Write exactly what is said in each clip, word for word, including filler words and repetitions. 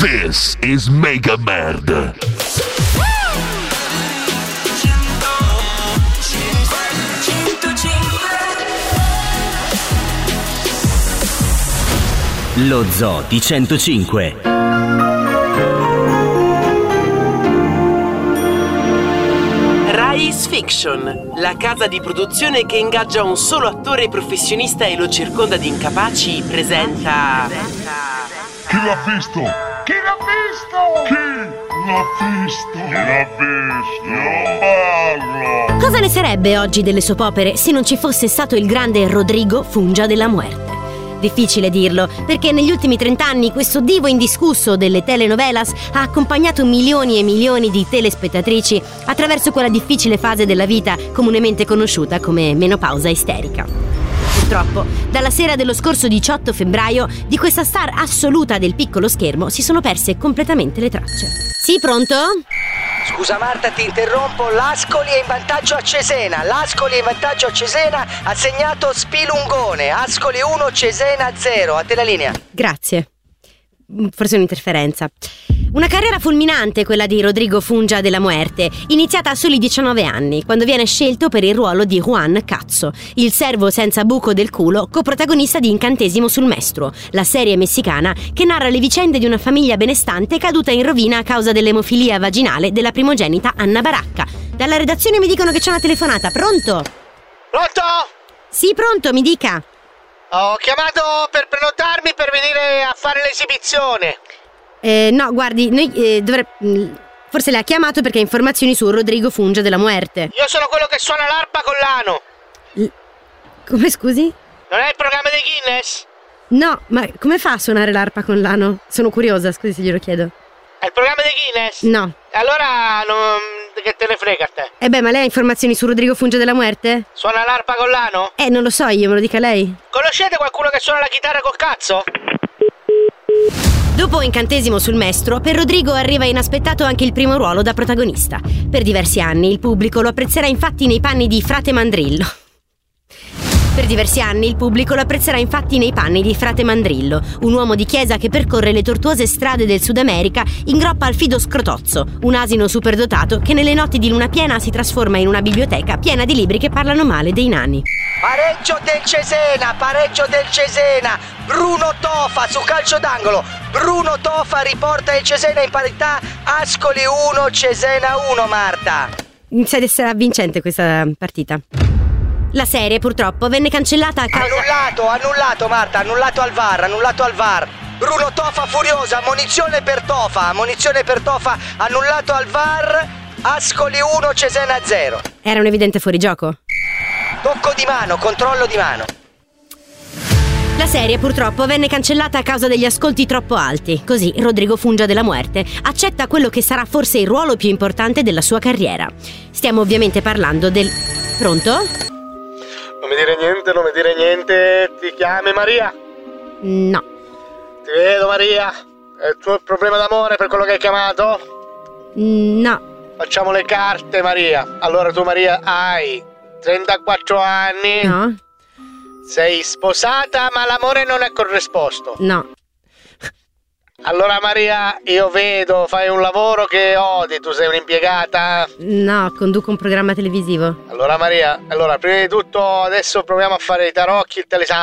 This is Mega Merd. Lo Zoo di centocinque. Rise Fiction, la casa di produzione che ingaggia un solo attore professionista e lo circonda di incapaci, presenta... Chi l'ha visto? Chi l'ha visto? Chi l'ha visto? Chi l'ha visto? Non parlo! Cosa ne sarebbe oggi delle soap opere se non ci fosse stato il grande Rodrigo Funja de la Muerte? Difficile dirlo, perché negli ultimi trent'anni questo divo indiscusso delle telenovelas ha accompagnato milioni e milioni di telespettatrici attraverso quella difficile fase della vita comunemente conosciuta come menopausa isterica. Purtroppo, dalla sera dello scorso diciotto febbraio, di questa star assoluta del piccolo schermo si sono perse completamente le tracce. Sì, pronto? Scusa Marta, ti interrompo. L'Ascoli è in vantaggio a Cesena. L'Ascoli è in vantaggio a Cesena. Ha segnato Spilungone. Ascoli uno, Cesena zero. A te la linea. Grazie. Forse un'interferenza. Una carriera fulminante quella di Rodrigo Funja de la Muerte, iniziata a soli diciannove anni, quando viene scelto per il ruolo di Juan Cazzo, il servo senza buco del culo, coprotagonista di Incantesimo sul Mestro, la serie messicana che narra le vicende di una famiglia benestante caduta in rovina a causa dell'emofilia vaginale della primogenita Anna Baracca. Dalla redazione mi dicono che c'è una telefonata. Pronto? Pronto? Sì, pronto, mi dica. Ho chiamato per prenotarmi per venire a fare l'esibizione. Eh, no, guardi, noi eh, dovremmo... Forse le ha chiamato perché ha informazioni su Rodrigo Funja de la Muerte. Io sono quello che suona l'arpa con l'ano. L- come, scusi? Non è il programma dei Guinness? No, ma come fa a suonare l'arpa con l'ano? Sono curiosa, scusi se glielo chiedo. È il programma dei Guinness? No. Allora, non... che te ne frega a te? Eh beh, ma lei ha informazioni su Rodrigo Funja de la Muerte? Suona l'arpa con l'ano? Eh, non lo so io, me lo dica lei. Conoscete qualcuno che suona la chitarra col cazzo? Dopo Incantesimo sul Mestro, per Rodrigo arriva inaspettato anche il primo ruolo da protagonista. Per diversi anni il pubblico lo apprezzerà infatti nei panni di Frate Mandrillo. Per diversi anni il pubblico lo apprezzerà infatti nei panni di Frate Mandrillo, un uomo di chiesa che percorre le tortuose strade del Sud America in groppa al Fido Scrotozzo, un asino superdotato che nelle notti di luna piena si trasforma in una biblioteca piena di libri che parlano male dei nani. Pareggio del Cesena, pareggio del Cesena. Bruno Tofa su calcio d'angolo. Bruno Tofa riporta il Cesena in parità. Ascoli uno, Cesena uno, Marta. Inizia ad essere avvincente questa partita. La serie purtroppo venne cancellata a causa... Annullato, annullato Marta, annullato al V A R, annullato al V A R. Bruno Tofa furiosa, ammonizione per Tofa, ammonizione per Tofa, annullato al V A R. Ascoli uno, Cesena zero. Era un evidente fuorigioco. Tocco di mano, controllo di mano. La serie purtroppo venne cancellata a causa degli ascolti troppo alti. Così Rodrigo Funja de la Muerte accetta quello che sarà forse il ruolo più importante della sua carriera. Stiamo ovviamente parlando del... Pronto? Non mi dire niente, non mi dire niente. Ti chiami Maria? No. Ti vedo Maria. È il tuo problema d'amore per quello che hai chiamato? No. Facciamo le carte Maria. Allora tu Maria hai trentaquattro anni. No. Sei sposata ma l'amore non è corrisposto. No. Allora Maria, io vedo, fai un lavoro che odi, tu sei un'impiegata? No, conduco un programma televisivo. Allora Maria, allora prima di tutto adesso proviamo a fare i tarocchi, il telesa...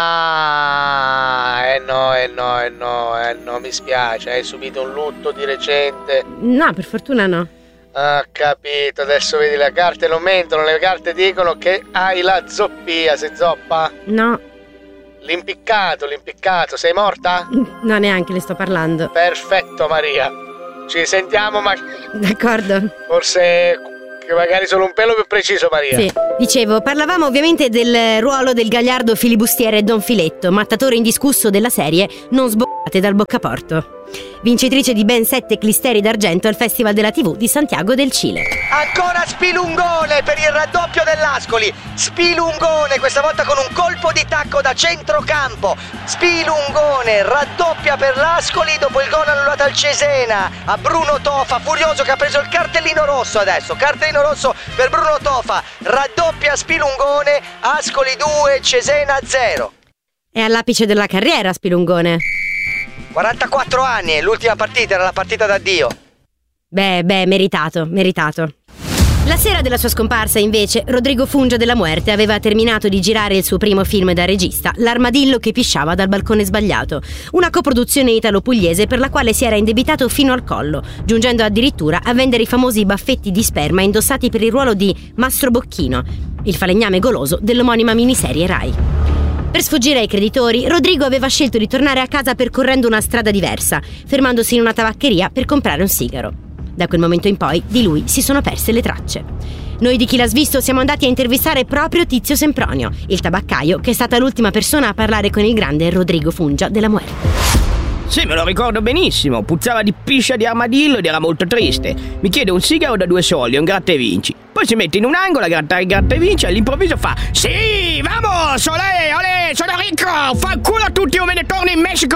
Ah, eh no, eh no, eh no, eh no, mi spiace, hai subito un lutto di recente. No, per fortuna no. Ah, capito, adesso vedi le carte non mentono, le carte dicono che hai la zoppia, sei zoppa? No. L'impiccato, l'impiccato, sei morta? No, neanche le sto parlando. Perfetto Maria, ci sentiamo ma... D'accordo. Forse che magari sono un pelo più preciso Maria. Sì, dicevo, parlavamo ovviamente del ruolo del gagliardo filibustiere Don Filetto, mattatore indiscusso della serie Non sboccate dal boccaporto. Vincitrice di ben sette clisteri d'argento al Festival della tivù di Santiago del Cile. Ancora Spilungone per il raddoppio dell'Ascoli. Spilungone questa volta con un colpo di tacco da centrocampo. Spilungone raddoppia per l'Ascoli dopo il gol annullato al Cesena. A Bruno Tofa, furioso che ha preso il cartellino rosso adesso. Cartellino rosso per Bruno Tofa. Raddoppia Spilungone. Ascoli due, Cesena zero. È all'apice della carriera Spilungone. quarantaquattro anni e l'ultima partita era la partita d'addio. Beh, beh, meritato, meritato. La sera della sua scomparsa, invece, Rodrigo Fungia della Muerte aveva terminato di girare il suo primo film da regista, L'armadillo che pisciava dal balcone sbagliato, una coproduzione italo-pugliese per la quale si era indebitato fino al collo, giungendo addirittura a vendere i famosi baffetti di sperma indossati per il ruolo di Mastro Bocchino, il falegname goloso dell'omonima miniserie Rai. Per sfuggire ai creditori, Rodrigo aveva scelto di tornare a casa percorrendo una strada diversa, fermandosi in una tabaccheria per comprare un sigaro. Da quel momento in poi di lui si sono perse le tracce. Noi di Chi l'ha svisto siamo andati a intervistare proprio Tizio Sempronio, il tabaccaio che è stata l'ultima persona a parlare con il grande Rodrigo Fungia della Muerte. Sì, me lo ricordo benissimo, puzzava di piscia di armadillo ed era molto triste. Mi chiede un sigaro da due soldi, un gratta e vinci. Poi si mette in un angolo a grattare il gratta e vinci e all'improvviso fa: sì, vamos, olè, olè, sono ricco, fa il culo a tutti o me ne torno in Messico.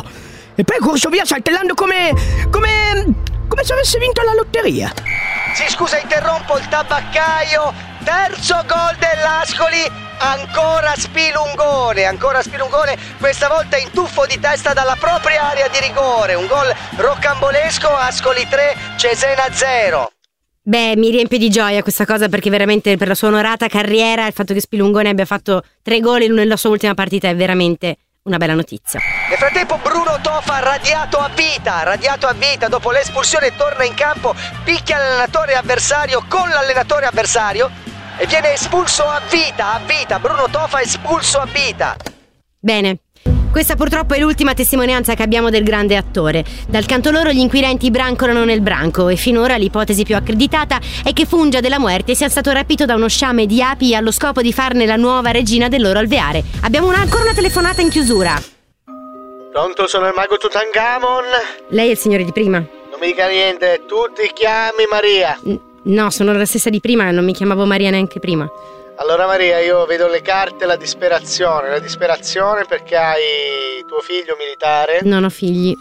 E poi corso via saltellando come... come... come se avesse vinto la lotteria. Sì, scusa, interrompo, il tabaccaio. Terzo gol dell'Ascoli. Ancora Spilungone, ancora Spilungone. Questa volta in tuffo di testa dalla propria area di rigore. Un gol rocambolesco. Ascoli tre, Cesena zero. Beh, mi riempie di gioia questa cosa, perché veramente per la sua onorata carriera il fatto che Spilungone abbia fatto tre gol nella sua ultima partita è veramente una bella notizia. Nel frattempo Bruno Tofa radiato a vita, radiato a vita dopo l'espulsione, torna in campo, picchia l'allenatore avversario con l'allenatore avversario e viene espulso a vita, a vita. Bruno Tofa espulso a vita. Bene, questa purtroppo è l'ultima testimonianza che abbiamo del grande attore. Dal canto loro gli inquirenti brancolano nel branco e finora l'ipotesi più accreditata è che Fungia della Muerte sia stato rapito da uno sciame di api allo scopo di farne la nuova regina del loro alveare. Abbiamo una, ancora una telefonata in chiusura. Pronto, sono il mago Tutankhamon. Lei è il signore di prima? Non mi dica niente, tu ti chiami Maria. N- no, sono la stessa di prima e non mi chiamavo Maria neanche prima. Allora Maria, io vedo le carte, la disperazione, la disperazione perché hai tuo figlio militare. Non ho figli.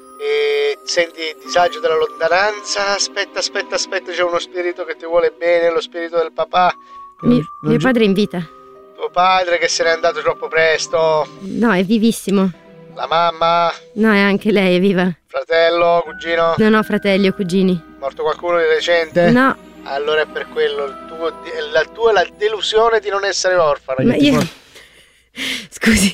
E senti il disagio della lontananza. Aspetta, aspetta, aspetta, c'è uno spirito che ti vuole bene, lo spirito del papà. Mi, non, non mio gi- padre è in vita. Tuo padre che se n'è andato troppo presto. No, è vivissimo. La mamma. No, è anche lei, è viva. Fratello, cugino. Non ho fratelli o cugini. Morto qualcuno di recente? No. Allora è per quello, il tuo, la tua è la delusione di non essere orfana. Ma io... Scusi.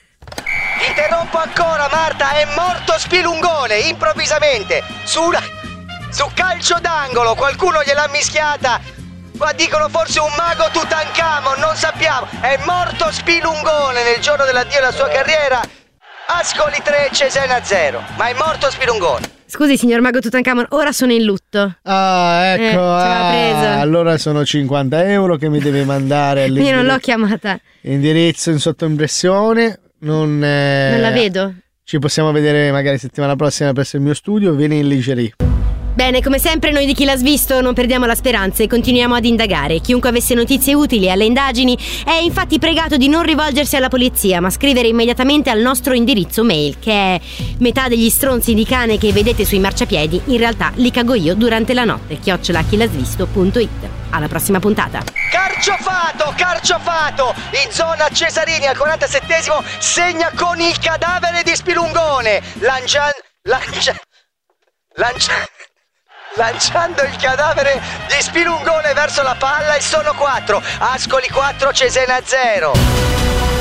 Interrompo ancora, Marta, è morto Spilungone, improvvisamente, su una... su calcio d'angolo, qualcuno gliel'ha mischiata. Ma dicono forse un mago Tutankhamon, non sappiamo. È morto Spilungone nel giorno dell'addio alla sua carriera. Ascoli tre, Cesena zero. Ma è morto Spilungone. Scusi, signor mago Tutankhamon, ora sono in lutto. Ah, ecco, Eh, ce l'ha ah, presa. allora sono cinquanta euro che mi deve mandare all'indirizzo. Io non l'ho chiamata. Indirizzo in sottoimpressione. Non, eh, Non la vedo. Ci possiamo vedere magari settimana prossima presso il mio studio. Vieni in lingerie. Bene, come sempre noi di Chi l'ha svisto non perdiamo la speranza e continuiamo ad indagare. Chiunque avesse notizie utili alle indagini è infatti pregato di non rivolgersi alla polizia, ma scrivere immediatamente al nostro indirizzo mail, che è metà degli stronzi di cane che vedete sui marciapiedi, in realtà li cago io durante la notte, chiocciola chilasvisto punto it. Alla prossima puntata. Carciofato, carciofato! In zona Cesarini al quarantasettesimo segna con il cadavere di Spilungone. Lancian... Lancia... Lancia... Lanciando il cadavere di Spilungone verso la palla e sono quattro. Ascoli quattro, Cesena zero.